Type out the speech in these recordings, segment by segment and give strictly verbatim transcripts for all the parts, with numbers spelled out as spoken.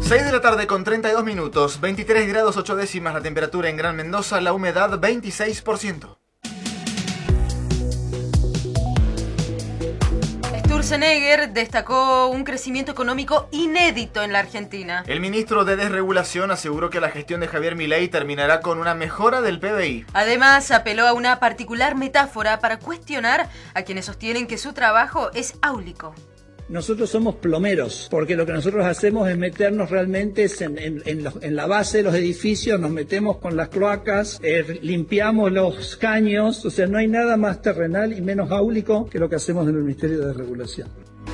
seis de la tarde con treinta y dos minutos, veintitrés grados ocho décimas la temperatura en Gran Mendoza, la humedad veintiséis por ciento. Sturzenegger destacó un crecimiento económico inédito en la Argentina. El ministro de Desregulación aseguró que la gestión de Javier Milei terminará con una mejora del P B I. Además, apeló a una particular metáfora para cuestionar a quienes sostienen que su trabajo es áulico. Nosotros somos plomeros, porque lo que nosotros hacemos es meternos realmente en, en, en, los, en la base de los edificios, nos metemos con las cloacas, eh, limpiamos los caños, o sea, no hay nada más terrenal y menos áulico que lo que hacemos en el Ministerio de Desregulación.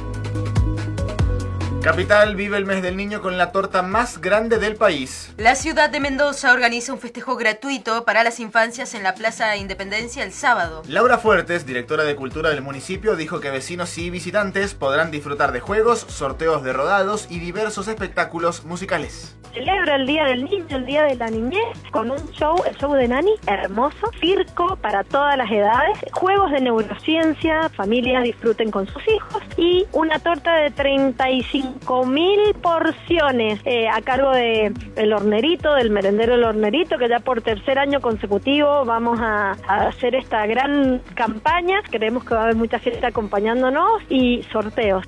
Capital vive el mes del niño con la torta más grande del país. La ciudad de Mendoza organiza un festejo gratuito para las infancias en la Plaza Independencia el sábado. Laura Fuertes, directora de Cultura del municipio, dijo que vecinos y visitantes podrán disfrutar de juegos, sorteos de rodados y diversos espectáculos musicales. Celebra el Día del Niño, el Día de la Niñez, con un show, el show de Nani, hermoso, circo para todas las edades, juegos de neurociencia, familias disfruten con sus hijos y una torta de treinta y cinco mil porciones eh, a cargo de el hornerito, del merendero El Hornerito, que ya por tercer año consecutivo vamos a, a hacer esta gran campaña. Creemos que va a haber mucha gente acompañándonos y sorteos.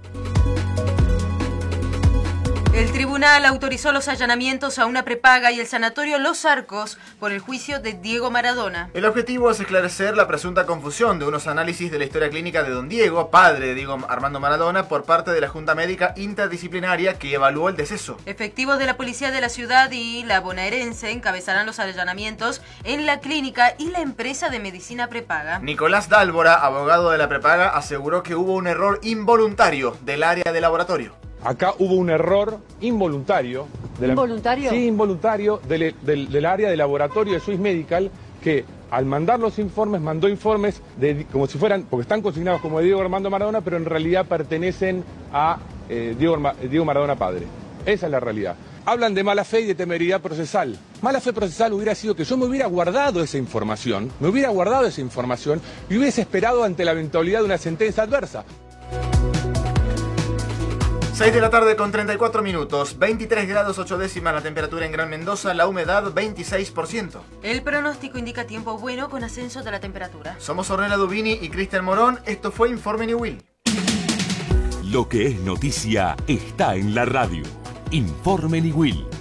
El tribunal autorizó los allanamientos a una prepaga y el sanatorio Los Arcos por el juicio de Diego Maradona. El objetivo es esclarecer la presunta confusión de unos análisis de la historia clínica de don Diego, padre de Diego Armando Maradona, por parte de la Junta Médica Interdisciplinaria que evaluó el deceso. Efectivos de la Policía de la Ciudad y la bonaerense encabezarán los allanamientos en la clínica y la empresa de medicina prepaga. Nicolás Dálvora, abogado de la prepaga, aseguró que hubo un error involuntario del área de laboratorio. Acá hubo un error involuntario. De la, ¿Involuntario? Sí, involuntario del, del, del área de laboratorio de Swiss Medical, que al mandar los informes, mandó informes de, como si fueran, porque están consignados como de Diego Armando Maradona, pero en realidad pertenecen a eh, Diego, Diego Maradona padre. Esa es la realidad. Hablan de mala fe y de temeridad procesal. Mala fe procesal hubiera sido que yo me hubiera guardado esa información, me hubiera guardado esa información y hubiese esperado ante la eventualidad de una sentencia adversa. seis de la tarde con treinta y cuatro minutos, veintitrés grados ocho décimas la temperatura en Gran Mendoza, la humedad veintiséis por ciento. El pronóstico indica tiempo bueno con ascenso de la temperatura. Somos Ornella Dubini y Cristian Morón, esto fue Informe Niwil. Lo que es noticia está en la radio. Informe Niwil.